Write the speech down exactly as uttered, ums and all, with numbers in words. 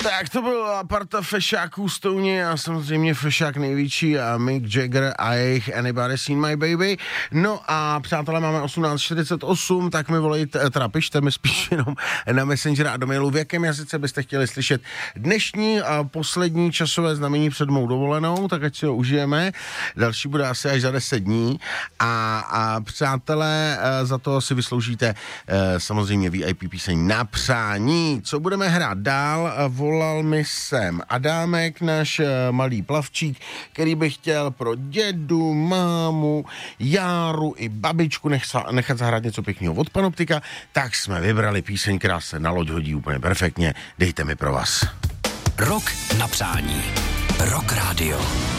Tak to byla parta fešáků z Touně a samozřejmě fešák největší a Mick Jagger a jejich Anybody Seen My Baby. No a přátelé, máme osmnáct čtyřicet osm, tak mi volejte, teda pište mi spíš jenom na Messengera a do mailu, v jakém jazyce byste chtěli slyšet dnešní a poslední časové znamení před mou dovolenou, tak ať si ho užijeme. Další bude asi až za deset dní a, a přátelé, za to si vysloužíte samozřejmě V I P píseň na přání. Co budeme hrát dál? Volal mi sem Adámek, náš malý plavčík, který by chtěl pro dědu, mámu, Járu i babičku nechat zahrát něco pěkného od Panoptika, tak jsme vybrali píseň, která se na loď hodí úplně perfektně. Dejte mi pro vás. Rok na přání. Rock Radio.